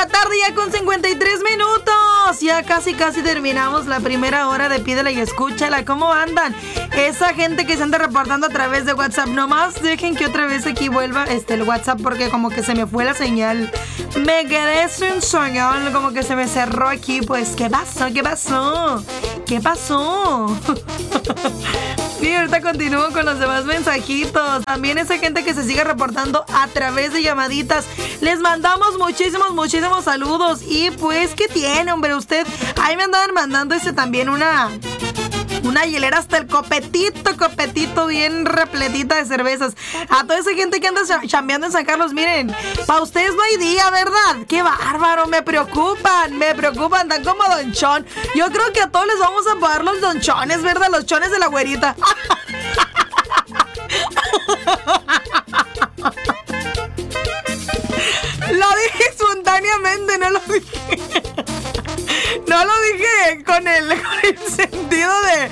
la tarde ya con 53 minutos. Ya casi terminamos la primera hora de Pídela y Escúchala. ¿Cómo andan? Esa gente que se anda reportando a través de WhatsApp. Nomás dejen que otra vez aquí vuelva el WhatsApp porque como que se me fue la señal. Me quedé sin señal, como que se me cerró aquí. Pues, ¿qué pasó? Y ahorita continúo con los demás mensajitos. También esa gente que se sigue reportando a través de llamaditas. Les mandamos muchísimos saludos. Y pues, ¿qué tiene, hombre? Usted, ahí me andaban mandando también una hielera hasta el copetito bien repletita de cervezas. A toda esa gente que anda chambeando en San Carlos, miren, para ustedes no hay día, ¿verdad? ¡Qué bárbaro! Me preocupan, tan como Don Chon. Yo creo que a todos les vamos a pagar los Don Chones, ¿verdad? Los chones de la güerita. Lo dije espontáneamente, no lo dije con el sentido de...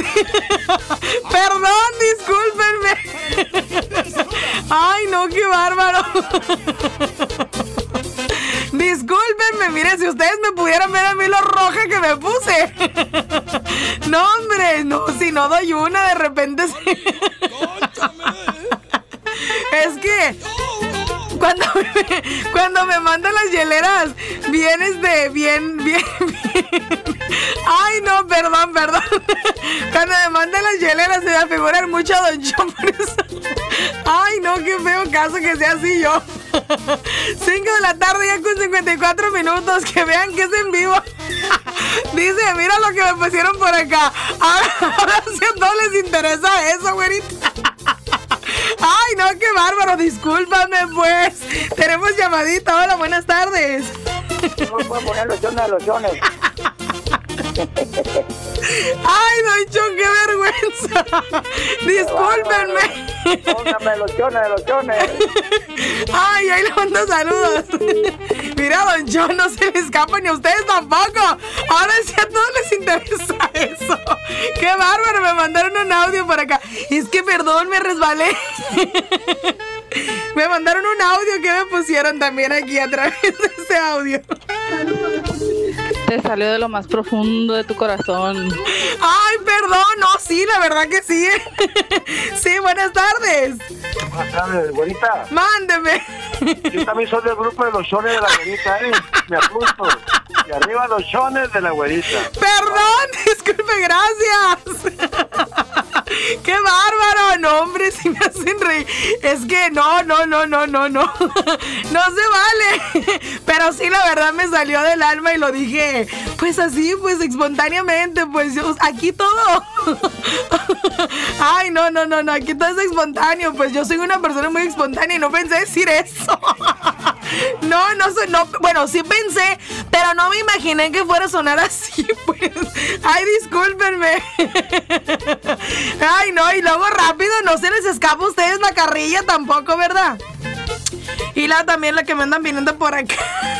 Perdón, discúlpenme. Ay, no, qué bárbaro. Discúlpenme, miren, si ustedes me pudieran ver a mí lo roja que me puse. No, hombre, no, si no doy una, de repente es que... Cuando me mandan las hieleras, bien. Ay, no, perdón. Cuando me mandan las hieleras se me afiguran mucho a Don Chon, por eso. Ay, no, qué feo caso que sea así yo. 5 de la tarde ya con 54 minutos. Que vean que es en vivo. Dice, mira lo que me pusieron por acá. Ahora sí a todos les interesa eso, güerita. Ay, no, qué bárbaro, discúlpame, pues. Tenemos llamadita. Hola, buenas tardes. No me puedo poner lociones. Ay, Don Chon, qué vergüenza. Discúlpenme. Póngame lociones. Ay, ahí le mando saludos. Mira, Don Chon, no se le escapa ni a ustedes tampoco. Ahora sí a todos les interesa eso. Qué bárbaro, me mandaron un audio por acá. Es que, perdón, me resbalé. Me mandaron un audio que me pusieron también aquí a través de ese audio. Te salió de lo más profundo de tu corazón. Ay, perdón, no, sí, la verdad que sí. Sí, buenas tardes. Buenas tardes, güerita. Mándeme. Yo también soy del grupo de los chones de la güerita, me apunto. Y arriba los chones de la güerita. Perdón, disculpe, gracias. ¡Qué bárbaro! No, hombre, si me hacen reír. Es que no. No se vale. Pero sí, la verdad me salió del alma y lo dije, pues así, pues espontáneamente, pues yo, aquí todo. Ay, no, aquí todo es espontáneo. Pues yo soy una persona muy espontánea y no pensé decir eso. No, bueno, sí pensé, pero no me imaginé que fuera a sonar así, pues. Ay, discúlpenme. Ay, no, y luego rápido, no se les escapa a ustedes la carrilla tampoco, ¿verdad? Y también la que me andan viniendo por acá.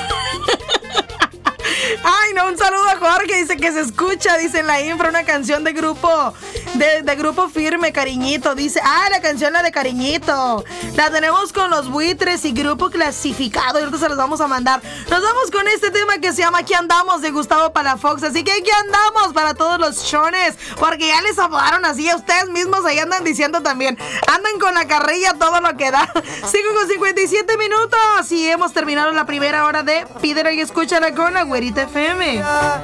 Ay, no, un saludo a Jorge, dice que se escucha, dice en la infra una canción de grupo Firme, Cariñito, dice, la canción la de Cariñito, la tenemos con los Buitres y Grupo Clasificado, y ahorita se los vamos a mandar. Nos vamos con este tema que se llama Aquí Andamos, de Gustavo Palafox, así que aquí andamos para todos los chones, porque ya les apodaron así, a ustedes mismos ahí andan diciendo también, andan con la carrilla todo lo que da. 5:57 minutos y hemos terminado la primera hora de Pídela y Escúchala con la Güerita FM.